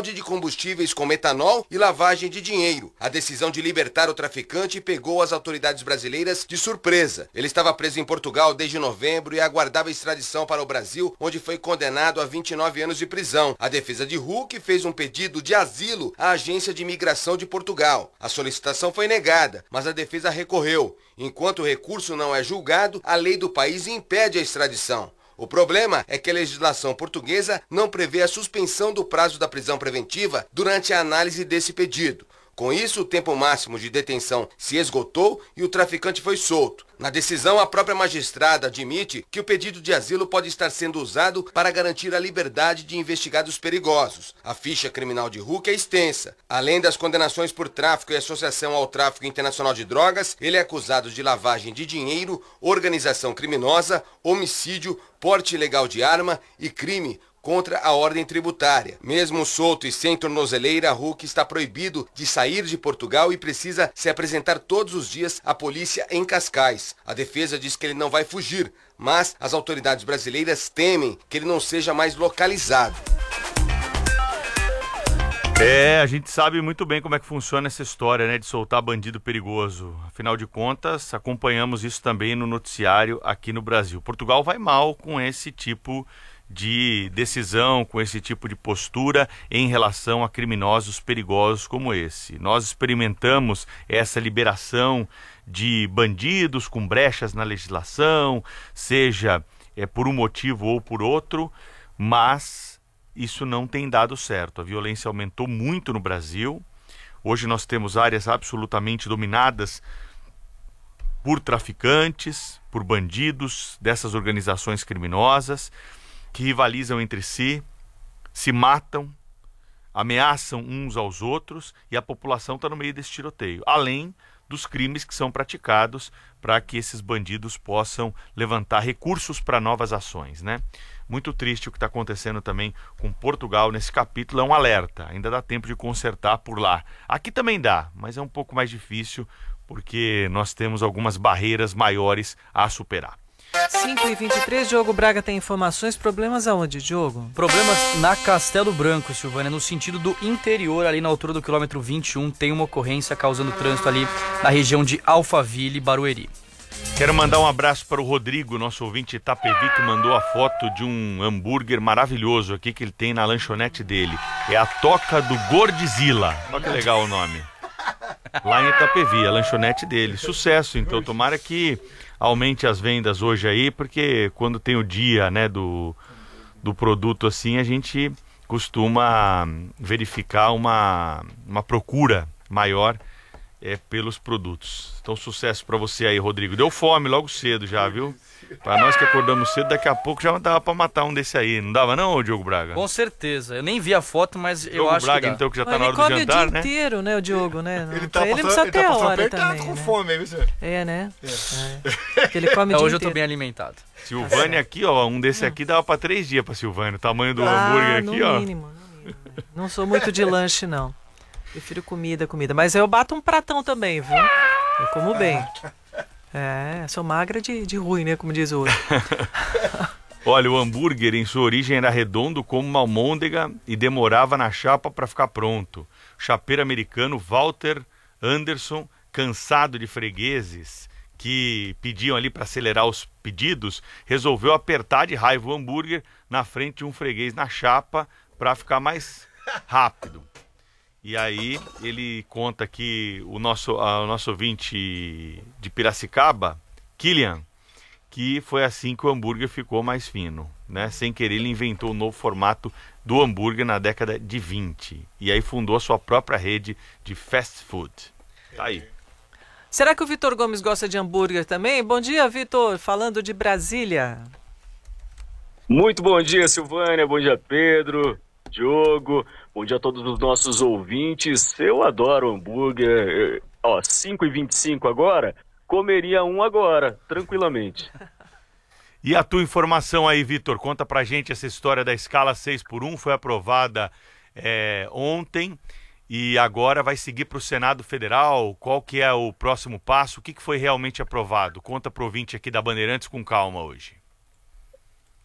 fraude de combustíveis com metanol e lavagem de dinheiro. A decisão de libertar o traficante pegou as autoridades brasileiras de surpresa. Ele estava preso em Portugal desde novembro e aguardava extradição para o Brasil, onde foi condenado a 29 anos de prisão. A defesa de Huck fez um pedido de asilo à Agência de Imigração de Portugal. A solicitação foi negada, mas a defesa recorreu. Enquanto o recurso não é julgado, a lei do país impede a extradição. O problema é que a legislação portuguesa não prevê a suspensão do prazo da prisão preventiva durante a análise desse pedido. Com isso, o tempo máximo de detenção se esgotou e o traficante foi solto. Na decisão, a própria magistrada admite que o pedido de asilo pode estar sendo usado para garantir a liberdade de investigados perigosos. A ficha criminal de Huck é extensa. Além das condenações por tráfico e associação ao tráfico internacional de drogas, ele é acusado de lavagem de dinheiro, organização criminosa, homicídio, porte ilegal de arma e crime contra a ordem tributária. Mesmo solto e sem tornozeleira, Huck está proibido de sair de Portugal e precisa se apresentar todos os dias à polícia em Cascais. A defesa diz que ele não vai fugir, mas as autoridades brasileiras temem que ele não seja mais localizado. A gente sabe muito bem como é que funciona essa história, né, de soltar bandido perigoso. Afinal de contas, acompanhamos isso também no noticiário aqui no Brasil. Portugal vai mal com esse tipo de decisão, com esse tipo de postura em relação a criminosos perigosos como esse. Nós experimentamos essa liberação de bandidos com brechas na legislação, seja por um motivo ou por outro, mas isso não tem dado certo. A violência aumentou muito no Brasil. Hoje nós temos áreas absolutamente dominadas por traficantes, por bandidos dessas organizações criminosas, que rivalizam entre si, se matam, ameaçam uns aos outros e a população está no meio desse tiroteio. Além dos crimes que são praticados para que esses bandidos possam levantar recursos para novas ações, né? Muito triste o que está acontecendo também com Portugal nesse capítulo, é um alerta, ainda dá tempo de consertar por lá. Aqui também dá, mas é um pouco mais difícil porque nós temos algumas barreiras maiores a superar. 5h23, Diogo Braga tem informações. Problemas aonde, Diogo? Problemas na Castelo Branco, Silvânia, no sentido do interior, ali na altura do quilômetro 21, tem uma ocorrência causando trânsito ali na região de Alphaville e Barueri. Quero mandar um abraço para o Rodrigo, nosso ouvinte de Itapevi, que mandou a foto de um hambúrguer maravilhoso aqui que ele tem na lanchonete dele. É a Toca do Gordzilla. Olha que legal o nome. Lá em Itapevi, a lanchonete dele. Sucesso, então, tomara que aumente as vendas hoje aí, porque quando tem o dia, né, do produto assim, a gente costuma verificar uma procura maior pelos produtos. Então, sucesso pra você aí, Rodrigo. Deu fome logo cedo já, viu? Pra nós que acordamos cedo, daqui a pouco já dava pra matar um desse aí. Não dava não, Diogo Braga? Com certeza. Eu nem vi a foto, mas eu acho Braga, que dá. então, que já tá na hora do jantar, né? né? Ele come o dia inteiro, né, o Diogo, né? Ele tá precisa ter a hora também, também, com né? fome aí, você. Né? Porque ele come o dia Hoje eu tô inteiro. bem alimentado. Silvânia aqui, ó, um desse aqui dava pra 3 dias pra Silvânia. O tamanho do hambúrguer aqui, no ó. mínimo. Não sou muito de lanche, não. Prefiro comida. Mas eu bato um pratão também, viu? Eu como bem. Sou magra de ruim, né? Como diz o outro. Olha, o hambúrguer em sua origem era redondo como uma almôndega e demorava na chapa para ficar pronto. O chapeiro americano Walter Anderson, cansado de fregueses que pediam ali para acelerar os pedidos, resolveu apertar de raiva o hambúrguer na frente de um freguês na chapa para ficar mais rápido. E aí ele conta que o nosso ouvinte de Piracicaba, Kilian, que foi assim que o hambúrguer ficou mais fino, né? Sem querer, ele inventou o novo formato do hambúrguer na década de 20. E aí fundou a sua própria rede de fast food. Tá aí. Será que o Vitor Gomes gosta de hambúrguer também? Bom dia, Vitor. Falando de Brasília. Muito bom dia, Silvânia. Bom dia, Pedro, Diogo. Bom dia a todos os nossos ouvintes. Eu adoro hambúrguer. 5h25 agora. Comeria um agora, tranquilamente. E a tua informação aí, Vitor? Conta pra gente essa história da escala 6x1. Foi aprovada ontem e agora vai seguir para o Senado Federal. Qual que é o próximo passo? O que foi realmente aprovado? Conta pro ouvinte aqui da Bandeirantes com calma hoje.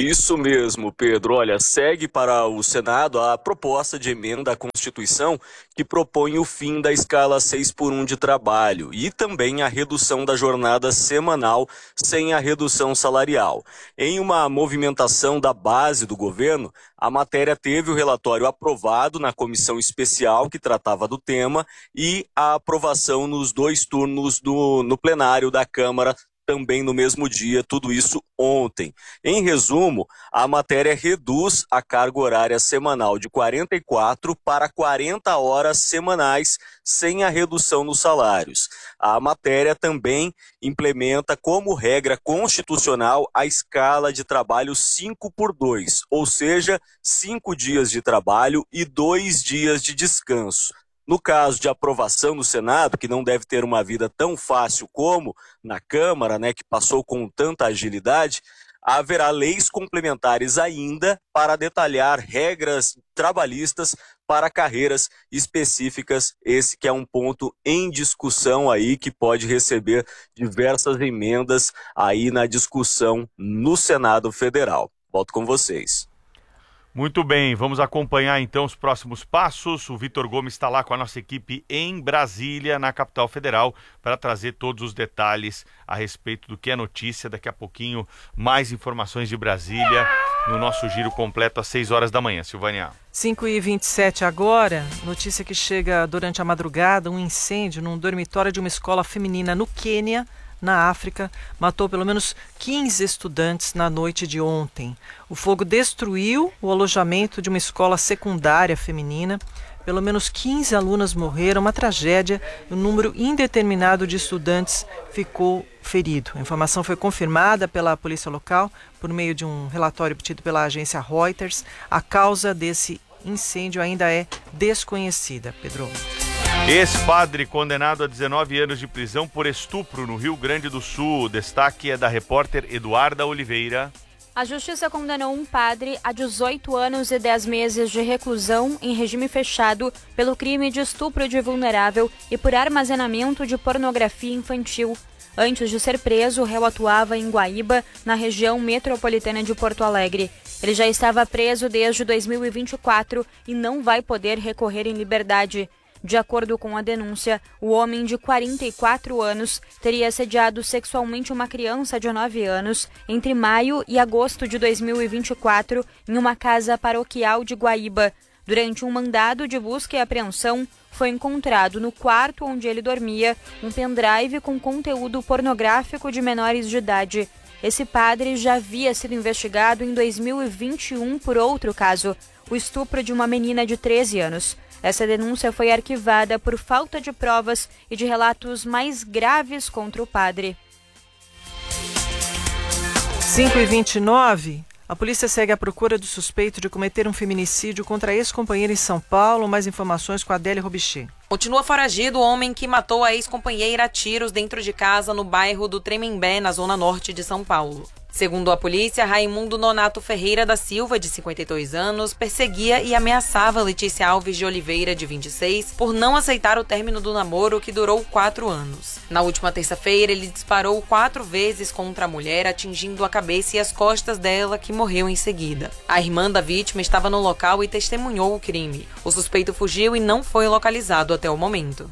Isso mesmo, Pedro. Olha, segue para o Senado a proposta de emenda à Constituição que propõe o fim da escala 6x1 de trabalho e também a redução da jornada semanal sem a redução salarial. Em uma movimentação da base do governo, a matéria teve o relatório aprovado na comissão especial que tratava do tema e a aprovação nos 2 turnos no plenário da Câmara também no mesmo dia, tudo isso ontem. Em resumo, a matéria reduz a carga horária semanal de 44 para 40 horas semanais, sem a redução nos salários. A matéria também implementa como regra constitucional a escala de trabalho 5x2, ou seja, 5 dias de trabalho e 2 dias de descanso. No caso de aprovação no Senado, que não deve ter uma vida tão fácil como na Câmara, que passou com tanta agilidade, haverá leis complementares ainda para detalhar regras trabalhistas para carreiras específicas. Esse que é um ponto em discussão aí, que pode receber diversas emendas aí na discussão no Senado Federal. Volto com vocês. Muito bem, vamos acompanhar então os próximos passos. O Vitor Gomes está lá com a nossa equipe em Brasília, na capital federal, para trazer todos os detalhes a respeito do que é notícia. Daqui a pouquinho, mais informações de Brasília no nosso giro completo às 6 horas da manhã. Silvânia. 5h27 agora, notícia que chega durante a madrugada: um incêndio num dormitório de uma escola feminina no Quênia, na África, matou pelo menos 15 estudantes na noite de ontem. O fogo destruiu o alojamento de uma escola secundária feminina. Pelo menos 15 alunas morreram, uma tragédia, e um número indeterminado de estudantes ficou ferido. A informação foi confirmada pela polícia local por meio de um relatório obtido pela agência Reuters. A causa desse incêndio ainda é desconhecida. Pedro. Ex-padre condenado a 19 anos de prisão por estupro no Rio Grande do Sul. O destaque é da repórter Eduarda Oliveira. A justiça condenou um padre a 18 anos e 10 meses de reclusão em regime fechado pelo crime de estupro de vulnerável e por armazenamento de pornografia infantil. Antes de ser preso, o réu atuava em Guaíba, na região metropolitana de Porto Alegre. Ele já estava preso desde 2024 e não vai poder recorrer em liberdade. De acordo com a denúncia, o homem de 44 anos teria assediado sexualmente uma criança de 9 anos entre maio e agosto de 2024 em uma casa paroquial de Guaíba. Durante um mandado de busca e apreensão, foi encontrado no quarto onde ele dormia um pendrive com conteúdo pornográfico de menores de idade. Esse padre já havia sido investigado em 2021 por outro caso, o estupro de uma menina de 13 anos. Essa denúncia foi arquivada por falta de provas e de relatos mais graves contra o padre. 5h29, a polícia segue à procura do suspeito de cometer um feminicídio contra a ex-companheira em São Paulo. Mais informações com a Adélia Robichê. Continua foragido o homem que matou a ex-companheira a tiros dentro de casa no bairro do Tremembé, na zona norte de São Paulo. Segundo a polícia, Raimundo Nonato Ferreira da Silva, de 52 anos, perseguia e ameaçava Letícia Alves de Oliveira, de 26, por não aceitar o término do namoro, que durou 4 anos. Na última terça-feira, ele disparou 4 vezes contra a mulher, atingindo a cabeça e as costas dela, que morreu em seguida. A irmã da vítima estava no local e testemunhou o crime. O suspeito fugiu e não foi localizado até o momento.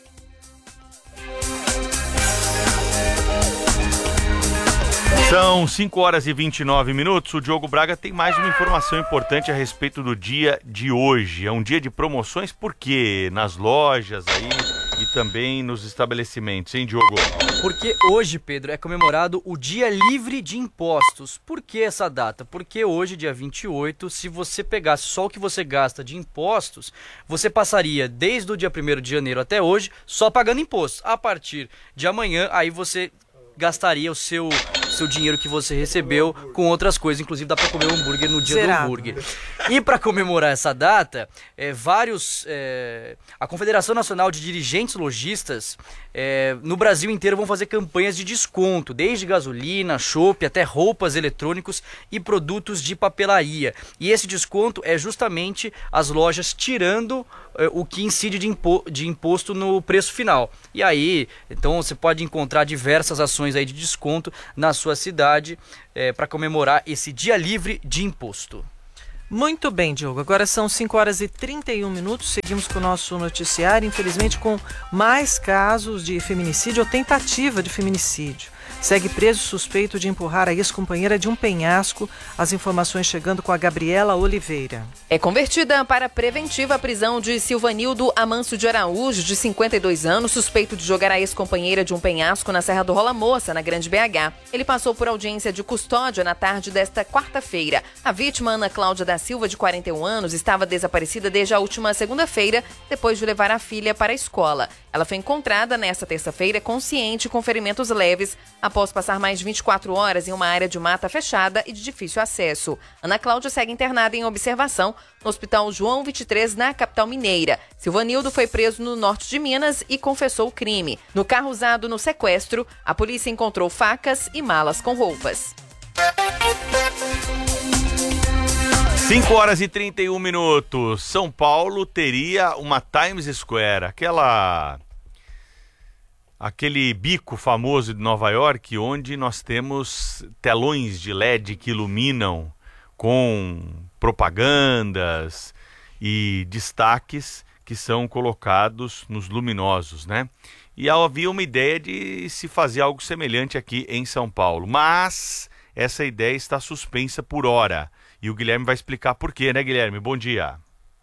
São 5 horas e 29 minutos. O Diogo Braga tem mais uma informação importante a respeito do dia de hoje. É um dia de promoções, por quê? Nas lojas aí e também nos estabelecimentos, hein, Diogo? Porque hoje, Pedro, é comemorado o Dia Livre de Impostos. Por que essa data? Porque hoje, dia 28, se você pegasse só o que você gasta de impostos, você passaria desde o dia 1º de janeiro até hoje só pagando impostos. A partir de amanhã, aí você gastaria o seu dinheiro que você recebeu com outras coisas, inclusive dá para comer um hambúrguer no dia do hambúrguer. E para comemorar essa data, a Confederação Nacional de Dirigentes Lojistas no Brasil inteiro vão fazer campanhas de desconto, desde gasolina, chopp, até roupas, eletrônicos e produtos de papelaria. E esse desconto é justamente as lojas tirando o que incide de imposto no preço final. E aí, então você pode encontrar diversas ações aí de desconto nas suas sua cidade para comemorar esse dia livre de imposto. Muito bem, Diogo. Agora são 5h31. Seguimos com o nosso noticiário, infelizmente com mais casos de feminicídio ou tentativa de feminicídio. Segue preso suspeito de empurrar a ex-companheira de um penhasco. As informações chegando com a Gabriela Oliveira. É convertida para preventiva a prisão de Silvanildo Amâncio de Araújo, de 52 anos, suspeito de jogar a ex-companheira de um penhasco na Serra do Rola Moça, na Grande BH. Ele passou por audiência de custódia na tarde desta quarta-feira. A vítima, Ana Cláudia da Silva, de 41 anos, estava desaparecida desde a última segunda-feira, depois de levar a filha para a escola. Ela foi encontrada nesta terça-feira consciente com ferimentos leves, após passar mais de 24 horas em uma área de mata fechada e de difícil acesso. Ana Cláudia segue internada em observação no Hospital João 23, na capital mineira. Silvanildo foi preso no norte de Minas e confessou o crime. No carro usado no sequestro, a polícia encontrou facas e malas com roupas. 5h31. São Paulo teria uma Times Square, aquele bico famoso de Nova York, onde nós temos telões de LED que iluminam com propagandas e destaques que são colocados nos luminosos, né? E havia uma ideia de se fazer algo semelhante aqui em São Paulo, mas essa ideia está suspensa por hora. E o Guilherme vai explicar por quê, né, Guilherme? Bom dia.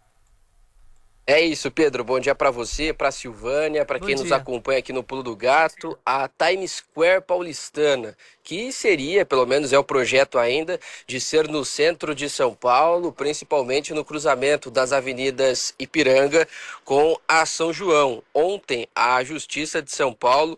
É isso, Pedro. Bom dia para você, para a Silvânia, para quem nos acompanha aqui no Pulo do Gato. A Times Square paulistana, que seria, pelo menos é o projeto ainda, de ser no centro de São Paulo, principalmente no cruzamento das avenidas Ipiranga com a São João. Ontem, a Justiça de São Paulo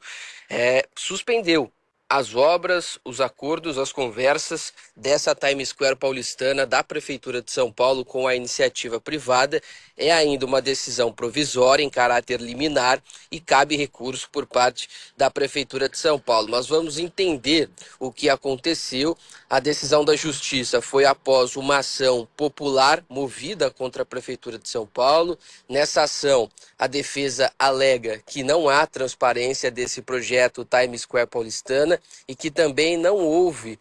suspendeu as obras, os acordos, as conversas dessa Times Square paulistana da Prefeitura de São Paulo com a iniciativa privada. É ainda uma decisão provisória em caráter liminar e cabe recurso por parte da Prefeitura de São Paulo. Mas vamos entender o que aconteceu. A decisão da Justiça foi após uma ação popular movida contra a Prefeitura de São Paulo. Nessa ação, a defesa alega que não há transparência desse projeto Times Square paulistana e que também não houve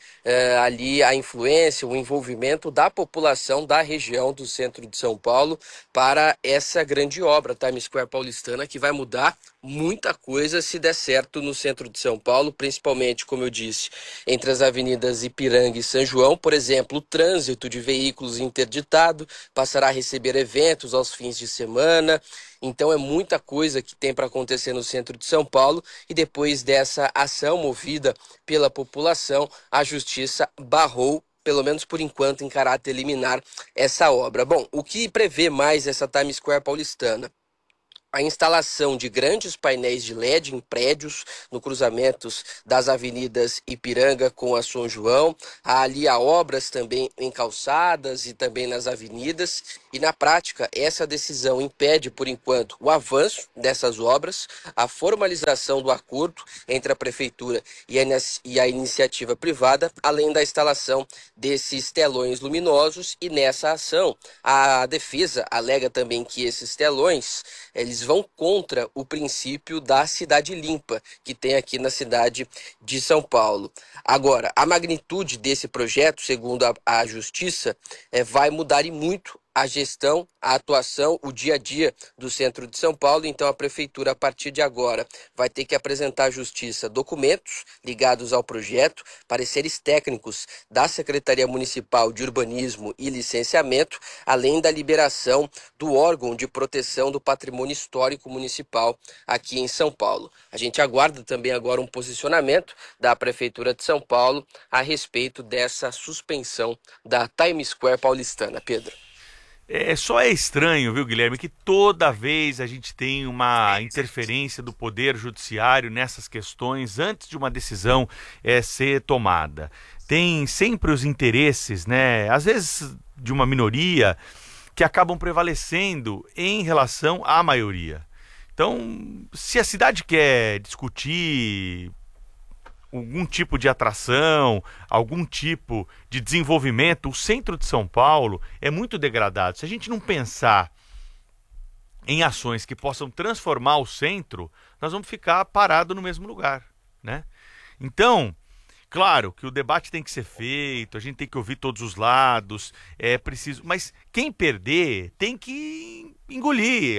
ali a influência, o envolvimento da população da região do centro de São Paulo para essa grande obra Times Square paulistana, que vai mudar muita coisa se der certo no centro de São Paulo, principalmente, como eu disse, entre as avenidas Ipiranga e São João. Por exemplo, o trânsito de veículos interditado passará a receber eventos aos fins de semana. Então é muita coisa que tem para acontecer no centro de São Paulo, e depois dessa ação movida pela população, a Justiça barrou, pelo menos por enquanto, em caráter liminar, essa obra. Bom, o que prevê mais essa Times Square paulistana? A instalação de grandes painéis de LED em prédios no cruzamentos das avenidas Ipiranga com a São João. Ali há obras também em calçadas e também nas avenidas. E na prática, essa decisão impede, por enquanto, o avanço dessas obras, a formalização do acordo entre a Prefeitura e a iniciativa privada, além da instalação desses telões luminosos. E nessa ação, a defesa alega também que esses telões eles vão contra o princípio da cidade limpa que tem aqui na cidade de São Paulo. Agora, a magnitude desse projeto, segundo a Justiça, vai mudar e muito a gestão, a atuação, o dia a dia do centro de São Paulo. Então a Prefeitura, a partir de agora, vai ter que apresentar à Justiça documentos ligados ao projeto, pareceres técnicos da Secretaria Municipal de Urbanismo e Licenciamento, além da liberação do órgão de proteção do patrimônio histórico municipal aqui em São Paulo. A gente aguarda também agora um posicionamento da Prefeitura de São Paulo a respeito dessa suspensão da Times Square paulistana. Pedro. Só é estranho, viu, Guilherme, que toda vez a gente tem uma interferência do Poder Judiciário nessas questões antes de uma decisão ser tomada. Tem sempre os interesses, né, às vezes de uma minoria, que acabam prevalecendo em relação à maioria. Então, se a cidade quer discutir algum tipo de atração, algum tipo de desenvolvimento, o centro de São Paulo é muito degradado. Se a gente não pensar em ações que possam transformar o centro, nós vamos ficar parados no mesmo lugar, né? Então, Claro que o debate tem que ser feito, a gente tem que ouvir todos os lados, é preciso, mas quem perder tem que engolir.